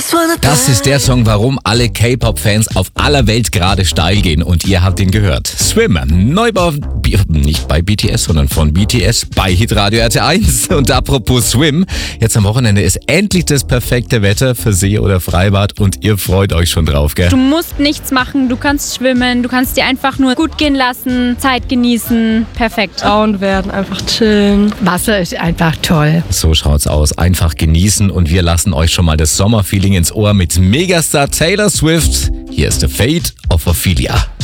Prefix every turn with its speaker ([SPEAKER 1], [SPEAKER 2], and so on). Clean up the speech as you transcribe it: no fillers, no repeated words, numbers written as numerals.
[SPEAKER 1] Das ist der Song, warum alle K-Pop-Fans auf aller Welt gerade steil gehen. Und ihr habt ihn gehört. Swim, Neubau, nicht bei BTS, sondern von BTS bei Hitradio RT1. Und apropos Swim, jetzt am Wochenende ist endlich das perfekte Wetter für See oder Freibad und ihr freut euch schon drauf, gell?
[SPEAKER 2] Du musst nichts machen, du kannst schwimmen, du kannst dir einfach nur gut gehen lassen, Zeit genießen, perfekt.
[SPEAKER 3] Braun werden, einfach chillen.
[SPEAKER 4] Wasser ist einfach toll.
[SPEAKER 1] So schaut's aus. Einfach genießen und wir lassen euch schon mal das Sommerfeeling ins Ohr mit Megastar Taylor Swift. Hier ist The Fate of Ophelia.